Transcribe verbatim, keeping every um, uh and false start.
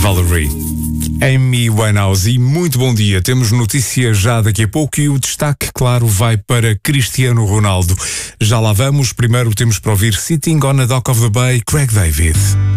Valerie. Amy Winehouse, e muito bom dia. Temos notícias já daqui a pouco e o destaque, claro, vai para Cristiano Ronaldo. Já lá vamos. Primeiro temos para ouvir Sitting on a Dock of the Bay, Craig David.